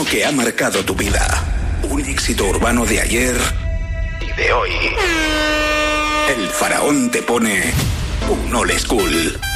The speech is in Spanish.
uno que ha marcado tu vida. Un éxito urbano de ayer y de hoy. El Faraón te pone un old school.